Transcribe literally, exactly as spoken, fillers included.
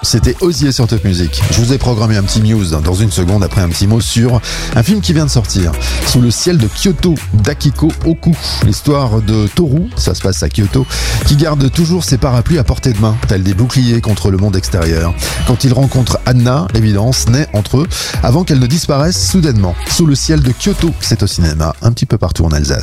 c'était Osier sur Top Music. Je vous ai programmé un petit news dans une seconde après un petit mot sur un film qui vient de sortir. Sous le ciel de Kyoto, d'Akiko Oku. L'histoire de Toru, ça se passe à Kyoto, qui garde toujours ses parapluies à portée de main, tels des boucliers contre le monde extérieur. Quand il rencontre Anna, l'évidence naît entre eux avant qu'elle ne disparaisse soudainement. Sous le ciel de Kyoto, c'est au cinéma, un petit peu partout en Alsace.